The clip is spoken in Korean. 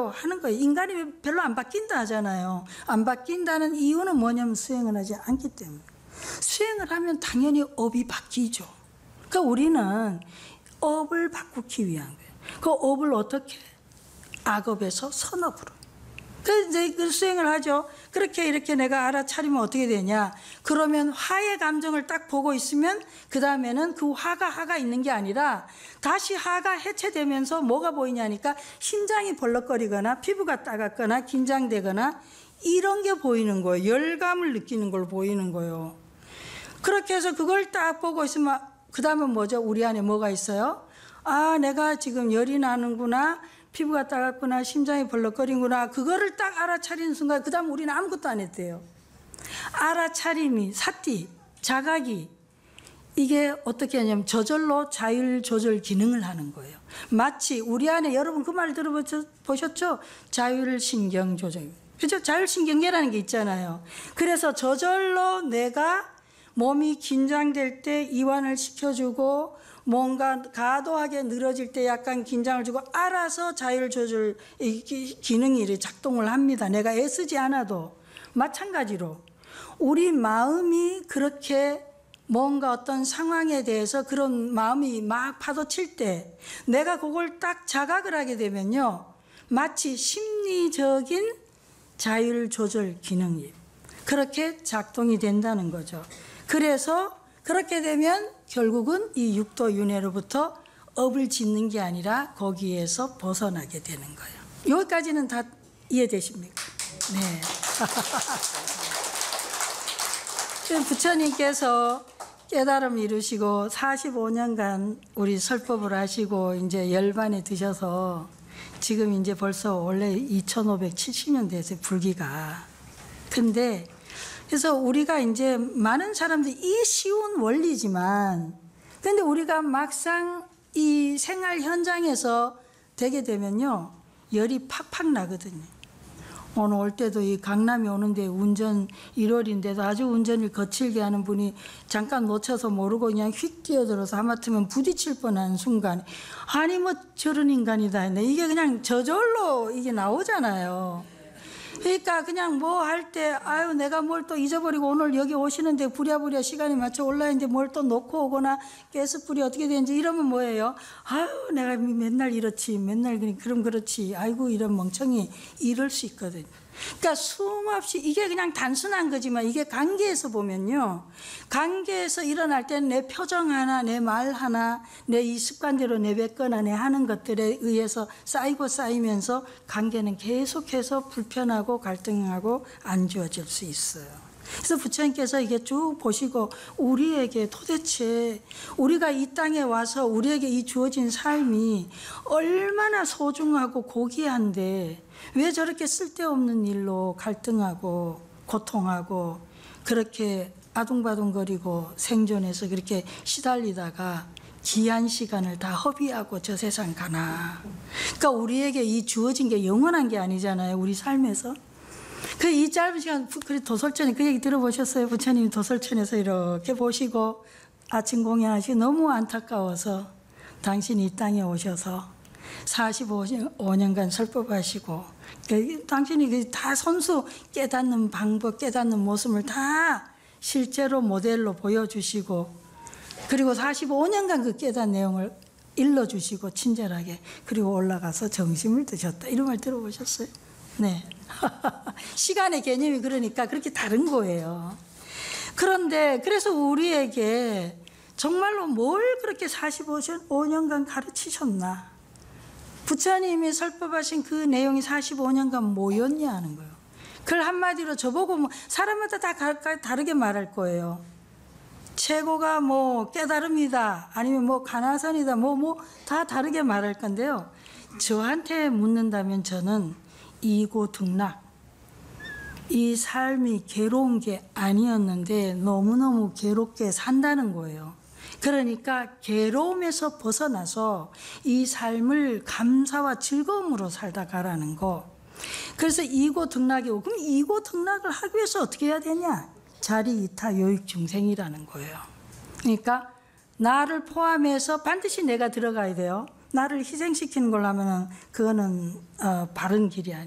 하는 거예요. 인간이 별로 안 바뀐다 하잖아요. 안 바뀐다는 이유는 뭐냐면 수행을 하지 않기 때문에. 수행을 하면 당연히 업이 바뀌죠. 그러니까 우리는 업을 바꾸기 위한 거예요. 그 업을 어떻게? 악업에서 선업으로. 그래서 이제 그 수행을 하죠. 그렇게 이렇게 내가 알아차리면 어떻게 되냐? 그러면 화의 감정을 딱 보고 있으면 그 다음에는 그 화가 있는 게 아니라 다시 화가 해체되면서 뭐가 보이냐니까 심장이 벌렁거리거나 피부가 따갑거나 긴장되거나 이런 게 보이는 거예요. 열감을 느끼는 걸 보이는 거예요. 그렇게 해서 그걸 딱 보고 있으면 그 다음은 뭐죠? 우리 안에 뭐가 있어요? 아, 내가 지금 열이 나는구나. 피부가 따갑구나. 심장이 벌렁거리구나. 그거를 딱 알아차리는 순간 그 다음 우리는 아무것도 안 했대요. 알아차림이, 사띠, 자각이 이게 어떻게 하냐면 저절로 자율 조절 기능을 하는 거예요. 마치 우리 안에 여러분 그 말 들어보셨죠? 자율신경 조절. 그죠? 자율신경계라는 게 있잖아요. 그래서 저절로 내가 몸이 긴장될 때 이완을 시켜주고 뭔가 과도하게 늘어질 때 약간 긴장을 주고 알아서 자율 조절 기능이 작동을 합니다. 내가 애쓰지 않아도. 마찬가지로 우리 마음이 그렇게 뭔가 어떤 상황에 대해서 그런 마음이 막 파도칠 때 내가 그걸 딱 자각을 하게 되면요. 마치 심리적인 자율 조절 기능이 그렇게 작동이 된다는 거죠. 그래서 그렇게 되면 결국은 이 육도윤회로부터 업을 짓는 게 아니라 거기에서 벗어나게 되는 거예요. 여기까지는 다 이해되십니까? 네. 부처님께서 깨달음 이루시고 45년간 우리 설법을 하시고 이제 열반에 드셔서 지금 이제 벌써 원래 2570년 됐어요, 불기가. 근데 그래서 우리가 이제 많은 사람들이 이 쉬운 원리지만 근데 우리가 막상 이 생활 현장에서 되게 되면요. 열이 팍팍 나거든요. 오늘 올 때도 이 강남에 오는데 운전 1월인데도 아주 운전을 거칠게 하는 분이 잠깐 놓쳐서 모르고 그냥 휙 뛰어들어서 하마터면 부딪힐 뻔한 순간 아니 뭐 저런 인간이다 했네. 이게 그냥 저절로 이게 나오잖아요. 그러니까 그냥 뭐 할 때 아유 내가 뭘 또 잊어버리고 오늘 여기 오시는데 부랴부랴 시간에 맞춰 올라있는데 뭘 또 놓고 오거나 가스불이 어떻게 되는지 이러면 뭐예요? 아유 내가 맨날 이렇지 맨날 그럼 그렇지 아이고 이런 멍청이 이럴 수 있거든요. 그러니까 수없이 이게 그냥 단순한 거지만 이게 관계에서 보면요. 관계에서 일어날 때는 내 표정 하나 내 말 하나 내 이 습관대로 내뱉거나 내 하는 것들에 의해서 쌓이고 쌓이면서 관계는 계속해서 불편하고 갈등하고 안 좋아질 수 있어요. 그래서 부처님께서 이게 쭉 보시고 우리에게 도대체 우리가 이 땅에 와서 우리에게 이 주어진 삶이 얼마나 소중하고 고귀한데 왜 저렇게 쓸데없는 일로 갈등하고 고통하고 그렇게 아둥바둥거리고 생존해서 그렇게 시달리다가 귀한 시간을 다 허비하고 저 세상 가나. 그러니까 우리에게 이 주어진 게 영원한 게 아니잖아요. 우리 삶에서. 그 이 짧은 시간 도솔천에 그 얘기 들어보셨어요? 부처님이 도솔천에서 이렇게 보시고 아침 공양하시고 너무 안타까워서 당신이 이 땅에 오셔서 45년간 설법하시고 당신이 다 손수 깨닫는 방법 깨닫는 모습을 다 실제로 모델로 보여주시고 그리고 45년간 그 깨닫는 내용을 일러주시고 친절하게 그리고 올라가서 정심을 드셨다 이런 말 들어보셨어요? 네. 시간의 개념이 그러니까 그렇게 다른 거예요. 그런데 그래서 우리에게 정말로 뭘 그렇게 45년간 가르치셨나? 부처님이 설법하신 그 내용이 45년간 뭐였냐 하는 거예요. 그걸 한마디로 저보고 뭐 사람마다 다 다르게 말할 거예요. 최고가 뭐 깨달음이다 아니면 뭐 가나선이다 뭐 다 다르게 말할 건데요. 저한테 묻는다면 저는 이고등락 이 삶이 괴로운 게 아니었는데 너무너무 괴롭게 산다는 거예요. 그러니까 괴로움에서 벗어나서 이 삶을 감사와 즐거움으로 살다 가라는 거. 그래서 이고등락이고 그럼 이고등락을 하기 위해서 어떻게 해야 되냐? 자리이타 요익중생이라는 거예요. 그러니까 나를 포함해서 반드시 내가 들어가야 돼요. 나를 희생시키는 걸로 하면은 그거는 바른 길이 아니에요.